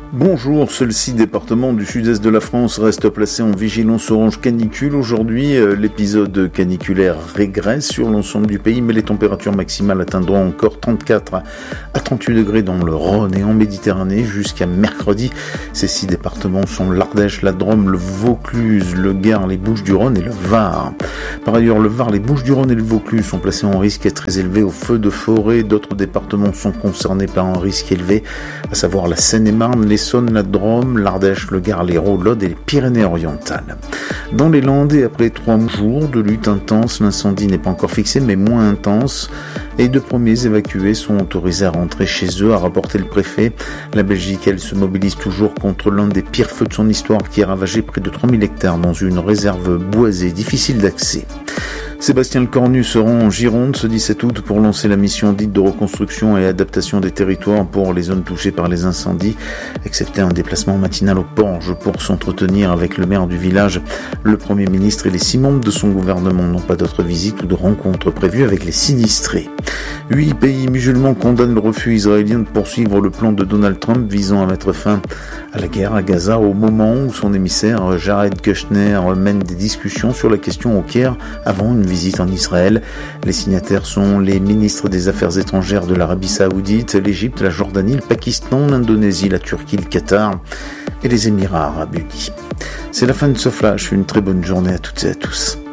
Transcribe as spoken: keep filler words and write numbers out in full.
Bonjour, seuls six départements du sud-est de la France restent placés en vigilance orange canicule. Aujourd'hui, l'épisode caniculaire régresse sur l'ensemble du pays, mais les températures maximales atteindront encore trente-quatre à trente-huit degrés dans le Rhône et en Méditerranée jusqu'à mercredi. Ces six départements sont l'Ardèche, la Drôme, le Vaucluse, le Gard, les Bouches-du-Rhône et le Var. Par ailleurs, le Var, les Bouches-du-Rhône et le Vaucluse sont placés en risque très élevé au feu de forêt. D'autres départements sont concernés par un risque élevé, à savoir la Seine-et-Marne, les l'Essonne, la Drôme, l'Ardèche, le Gard, l'Hérault, l'Aude et les Pyrénées-Orientales. Dans les Landes, et après trois jours de lutte intense, l'incendie n'est pas encore fixé, mais moins intense, et de premiers évacués sont autorisés à rentrer chez eux, a rapporté le préfet. La Belgique, elle, se mobilise toujours contre l'un des pires feux de son histoire qui a ravagé près de trois mille hectares dans une réserve boisée, difficile d'accès. Sébastien Lecornu sera en Gironde ce dix-sept août pour lancer la mission dite de reconstruction et adaptation des territoires pour les zones touchées par les incendies, excepté un déplacement matinal au Porge pour s'entretenir avec le maire du village. Le Premier ministre et les six membres de son gouvernement n'ont pas d'autres visites ou de rencontres prévues avec les sinistrés. Huit pays musulmans condamnent le refus israélien de poursuivre le plan de Donald Trump visant à mettre fin à la guerre à Gaza au moment où son émissaire Jared Kushner mène des discussions sur la question au Caire avant une visite en Israël. Les signataires sont les ministres des Affaires étrangères de l'Arabie Saoudite, l'Égypte, la Jordanie, le Pakistan, l'Indonésie, la Turquie, le Qatar et les Émirats Arabes Unis. C'est la fin de ce flash. Une très bonne journée à toutes et à tous.